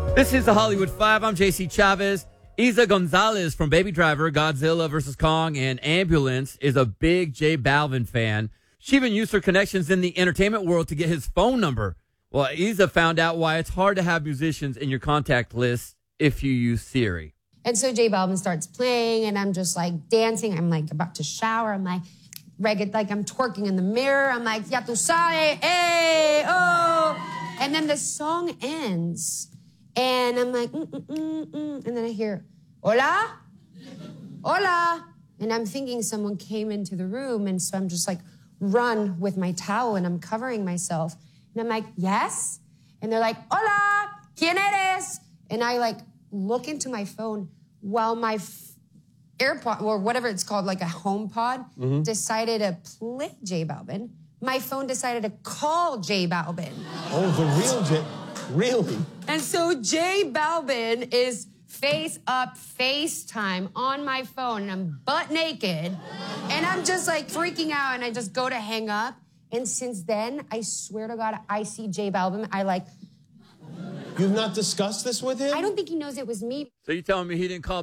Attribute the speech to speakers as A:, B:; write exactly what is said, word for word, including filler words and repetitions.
A: This is the Hollywood Five. I'm J C Chavez. Isa Gonzalez from Baby Driver, Godzilla versus Kong, and Ambulance is a big J Balvin fan. She even used her connections in the entertainment world to get his phone number. Well, Isa found out why it's hard to have musicians in your contact list if you use Siri.
B: And so J Balvin starts playing, and I'm just like dancing. I'm like about to shower. I'm like, reggae, like I'm twerking in the mirror. I'm like, ya tu sabes, hey, oh. And then the song ends. And I'm like, mm, mm, mm, mm. And then I hear, hola? Hola? And I'm thinking someone came into the room. And so I'm just like, run with my towel and I'm covering myself. And I'm like, yes? And they're like, hola, ¿quién eres? And I like look into my phone while my f- AirPod, or whatever it's called, like a HomePod, mm-hmm. decided to play J Balvin. My phone decided to call J Balvin.
C: Oh, the real J... Really?
B: And so J Balvin is face up FaceTime on my phone, and I'm butt naked, and I'm just like freaking out, and I just go to hang up. And since then, I swear to God, I see J Balvin, I like...
C: You've not discussed this with him?
B: I don't think he knows it was me.
A: So you telling me he didn't call